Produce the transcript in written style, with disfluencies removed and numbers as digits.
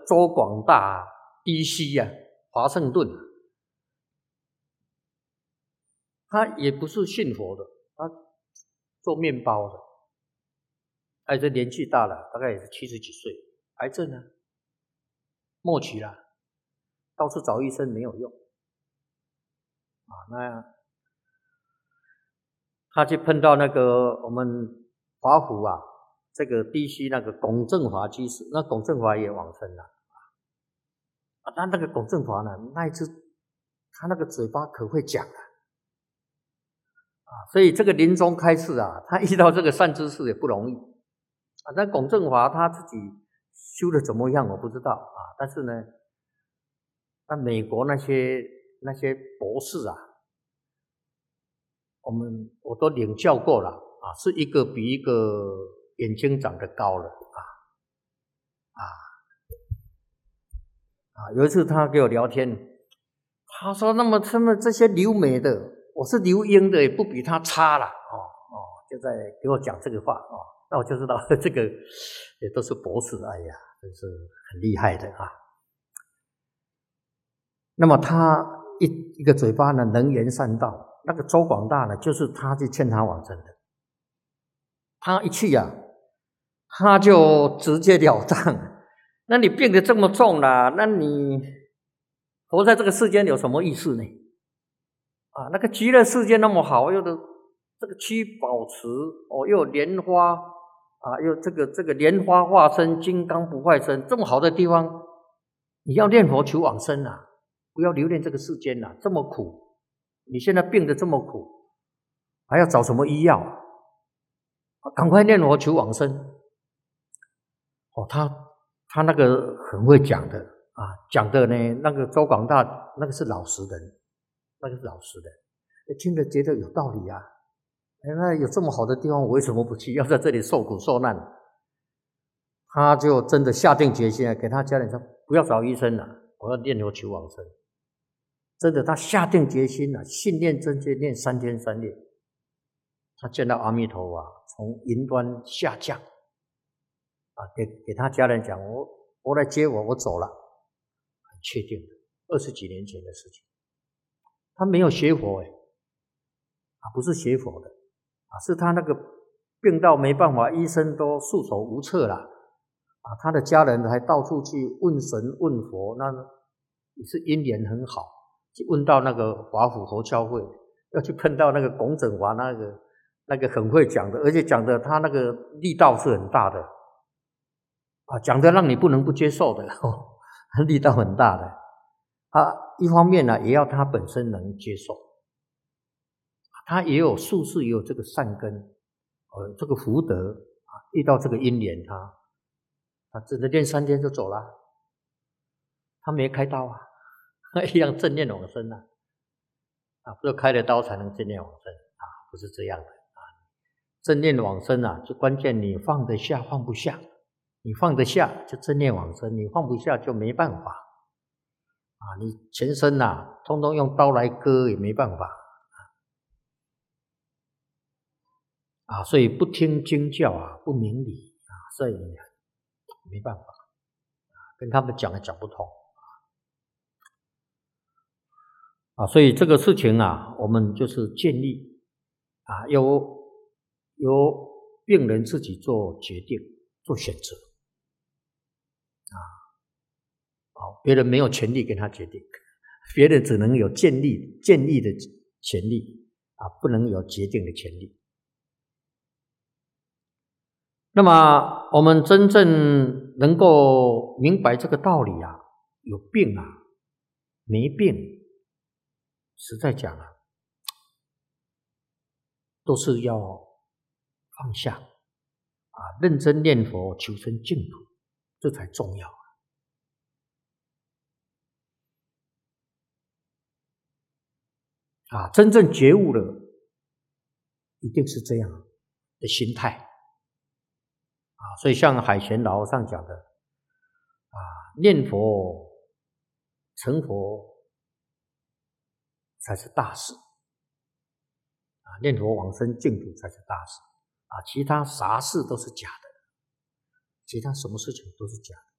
周广大、DC 啊、华盛顿，他也不是信佛的，他做面包的，这年纪大了，大概也是70几岁，癌症啊，末期了，到处找医生没有用那他去碰到那个我们华府啊，这个 DC 那个龚正华居士，那龚正华也往生了他那个龚正华呢，那一次他那个嘴巴可会讲所以这个临终开示他遇到这个善知识也不容易但龚正华他自己修的怎么样我不知道但是呢，那美国那些博士我都领教过了是一个比一个眼睛长得高了有一次他跟我聊天，他说那么他们这些留美的，我是留英的，也不比他差了就在给我讲这个话那我就知道这个也都是博士，哎呀，真是很厉害的那么他一个嘴巴呢能言善道，那个周广大呢就是他去劝他往生的，他一去他就直截了当，那你病得这么重了，那你活在这个世间有什么意思呢？那个极乐世界那么好，又的这个七宝池又有莲花又这个莲花化身，金刚不坏身，这么好的地方，你要念佛求往生不要留恋这个世间这么苦，你现在病得这么苦，还要找什么医药赶快念佛求往生他那个很会讲的讲的呢，那个周广大那个是老实人，听着觉得有道理那有这么好的地方，我为什么不去？要在这里受苦受难？他就真的下定决心给他家人说，不要找医生了，我要念佛求往生。真的，他下定决心信念真切念3天3夜，他见到阿弥陀佛从云端下降给他家人讲，我来接我走了，很确定的，20几年前的事情。他没有学佛不是学佛的是他那个病到没办法，医生都束手无策了他的家人还到处去问神问佛，那也是因缘很好，去问到那个华府佛教会，要去碰到那个龚正华那个很会讲的，而且讲的他那个力道是很大的讲的让你不能不接受的力道很大的一方面也要他本身能接受，他也有术士，也有这个善根这个福德遇到这个因缘他真的练3天就走了，他没开刀一样正念往生不是开了刀才能正念往生不是这样的正念往生就关键你放得下放不下，你放得下就正念往生，你放不下就没办法你全身通通用刀来割也没办法所以不听经教不明理所以没办法跟他们讲也讲不通所以这个事情我们就是建议由病人自己做决定做选择别人没有权利跟他决定，别人只能有建议的权利不能有决定的权利。那么我们真正能够明白这个道理有病没病，实在讲都是要放下认真念佛求生净土，这才重要真正觉悟了一定是这样的心态所以像海贤老和尚讲的念佛成佛才是大事念佛往生净土才是大事其他啥事都是假的，其他什么事情都是假的